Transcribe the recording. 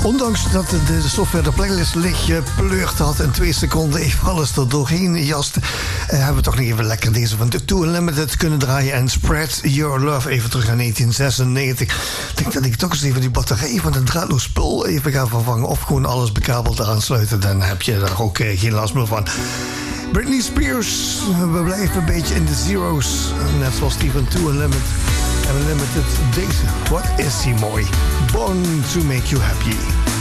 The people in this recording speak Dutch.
Ondanks dat de software de playlist gepleurd had in 2 seconden even alles er doorheen jast, hebben we toch nog even lekker deze van Two Unlimited kunnen draaien en Spread Your Love even terug naar 1996. Ik denk dat ik toch eens even die batterij van het draadloos spul even ga vervangen of gewoon alles bekabeld aansluiten. Dan heb je daar ook geen last meer van. Britney Spears, we blijven een beetje in de zeros, net zoals Steven Two Unlimited. En Unlimited deze, wat is hij mooi. Born to Make You Happy.